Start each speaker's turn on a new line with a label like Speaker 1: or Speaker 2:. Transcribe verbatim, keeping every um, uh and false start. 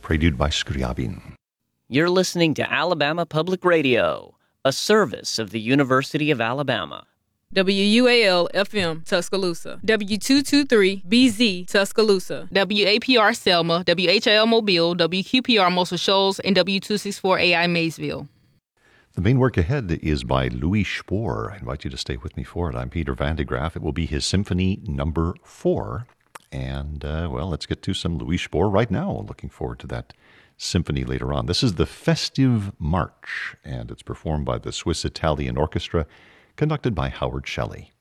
Speaker 1: Prelude by Scriabin.
Speaker 2: You're listening to Alabama Public Radio, a service of the University of Alabama.
Speaker 3: W U A L F M Tuscaloosa, W two twenty-three B Z Tuscaloosa,
Speaker 4: W A P R Selma, W H L Mobile, W Q P R Muscle Shoals, and W two sixty-four A I Maysville.
Speaker 1: The main work ahead is by Louis Spohr. I invite you to stay with me for it. I'm Peter Van de Graaff. It will be his Symphony Number Four. And, uh, well, let's get to some Louis Spohr right now. Looking forward to that symphony later on. This is the Festive March, and it's performed by the Swiss Italian Orchestra, conducted by Howard Shelley.